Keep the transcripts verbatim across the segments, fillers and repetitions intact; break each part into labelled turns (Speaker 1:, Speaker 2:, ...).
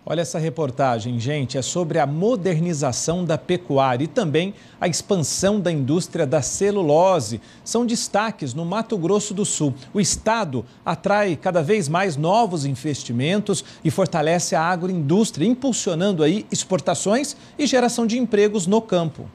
Speaker 1: Olha essa reportagem, gente, é sobre a modernização da pecuária e também a expansão da indústria da celulose. São destaques no Mato Grosso do Sul. O estado atrai cada vez mais novos investimentos e fortalece a agroindústria, impulsionando aí exportações e geração de empregos no campo.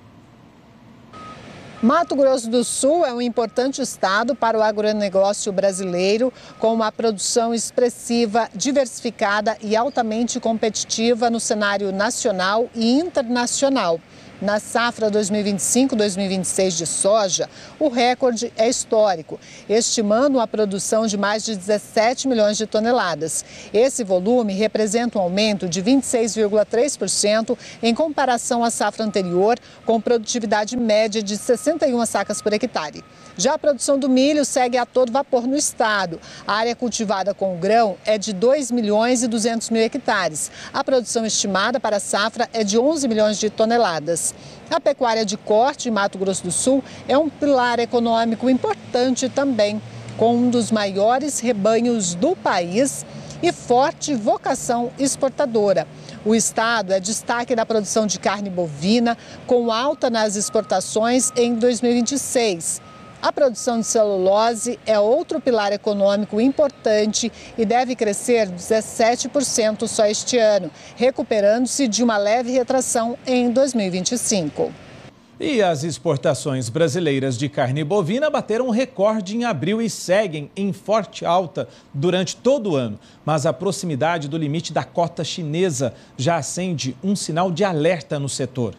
Speaker 2: Mato Grosso do Sul é um importante estado para o agronegócio brasileiro, com uma produção expressiva, diversificada e altamente competitiva no cenário nacional e internacional. Na safra dois mil e vinte e cinco dois mil e vinte e seis de soja, o recorde é histórico, estimando a produção de mais de dezessete milhões de toneladas. Esse volume representa um aumento de vinte e seis vírgula três por cento em comparação à safra anterior, com produtividade média de sessenta e uma sacas por hectare. Já a produção do milho segue a todo vapor no estado. A área cultivada com o grão é de dois milhões e duzentos mil hectares. A produção estimada para a safra é de onze milhões de toneladas. A pecuária de corte em Mato Grosso do Sul é um pilar econômico importante também, com um dos maiores rebanhos do país e forte vocação exportadora. O estado é destaque na produção de carne bovina, com alta nas exportações em dois mil e vinte e seis. A produção de celulose é outro pilar econômico importante e deve crescer dezessete por cento só este ano, recuperando-se de uma leve retração em dois mil e vinte e cinco.
Speaker 1: E as exportações brasileiras de carne bovina bateram um recorde em abril e seguem em forte alta durante todo o ano. Mas a proximidade do limite da cota chinesa já acende um sinal de alerta no setor.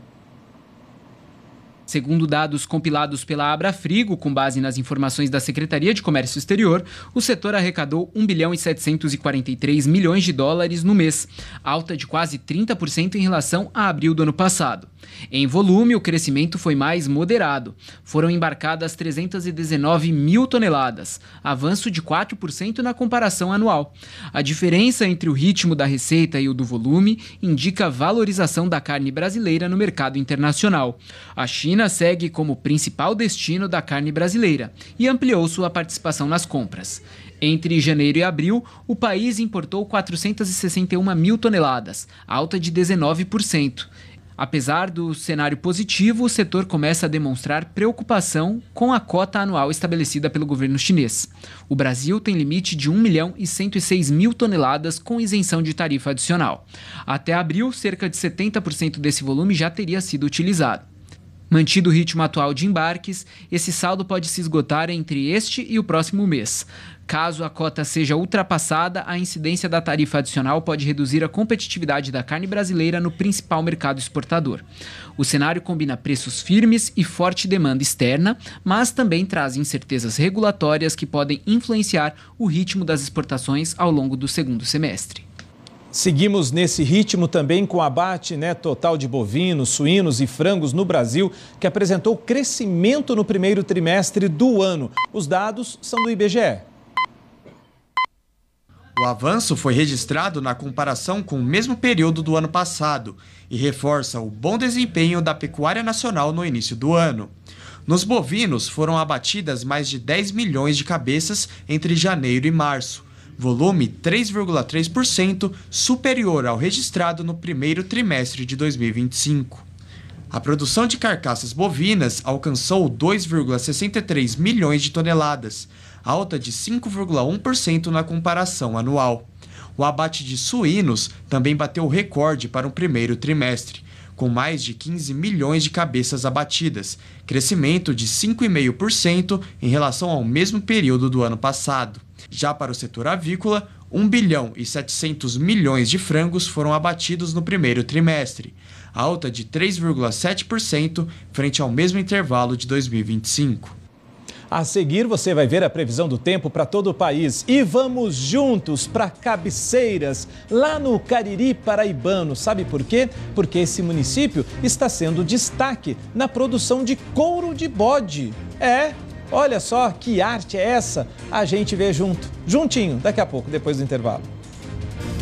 Speaker 3: Segundo dados compilados pela Abrafrigo, com base nas informações da Secretaria de Comércio Exterior, o setor arrecadou um bilhão e setecentos e quarenta e três milhões de dólares no mês, alta de quase trinta por cento em relação a abril do ano passado. Em volume, o crescimento foi mais moderado. Foram embarcadas trezentas e dezenove mil toneladas, avanço de quatro por cento na comparação anual. A diferença entre o ritmo da receita e o do volume indica a valorização da carne brasileira no mercado internacional. A China segue como principal destino da carne brasileira e ampliou sua participação nas compras. Entre janeiro e abril, o país importou quatrocentas e sessenta e uma mil toneladas, alta de dezenove por cento. Apesar do cenário positivo, o setor começa a demonstrar preocupação com a cota anual estabelecida pelo governo chinês. O Brasil tem limite de um milhão e cento e seis mil toneladas com isenção de tarifa adicional. Até abril, cerca de setenta por cento desse volume já teria sido utilizado. Mantido o ritmo atual de embarques, esse saldo pode se esgotar entre este e o próximo mês. Caso a cota seja ultrapassada, a incidência da tarifa adicional pode reduzir a competitividade da carne brasileira no principal mercado exportador. O cenário combina preços firmes e forte demanda externa, mas também traz incertezas regulatórias que podem influenciar o ritmo das exportações ao longo do segundo semestre.
Speaker 1: Seguimos nesse ritmo também com o abate, né, total de bovinos, suínos e frangos no Brasil, que apresentou crescimento no primeiro trimestre do ano. Os dados são do I B G E.
Speaker 4: O avanço foi registrado na comparação com o mesmo período do ano passado e reforça o bom desempenho da pecuária nacional no início do ano. Nos bovinos foram abatidas mais de dez milhões de cabeças entre janeiro e março. Volume três vírgula três por cento superior ao registrado no primeiro trimestre de dois mil e vinte e cinco. A produção de carcaças bovinas alcançou dois vírgula sessenta e três milhões de toneladas, alta de cinco vírgula um por cento na comparação anual. O abate de suínos também bateu o recorde para o primeiro trimestre, com mais de quinze milhões de cabeças abatidas, crescimento de cinco vírgula cinco por cento em relação ao mesmo período do ano passado. Já para o setor avícola, um bilhão e setecentos milhões de frangos foram abatidos no primeiro trimestre, alta de três vírgula sete por cento frente ao mesmo intervalo de dois mil e vinte e cinco.
Speaker 1: A seguir, você vai ver a previsão do tempo para todo o país. E vamos juntos para Cabeceiras, lá no Cariri paraibano. Sabe por quê? Porque esse município está sendo destaque na produção de couro de bode. É, olha só que arte é essa. A gente vê junto, juntinho, daqui a pouco, depois do intervalo.